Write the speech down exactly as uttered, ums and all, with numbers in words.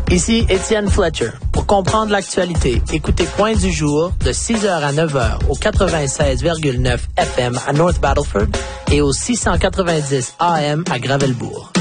Ici Étienne Fletcher. Pour comprendre l'actualité, écoutez Point du jour de six heures à neuf heures au quatre-vingt-seize virgule neuf F M à North Battleford et au six cent quatre-vingt-dix A M à Gravelbourg.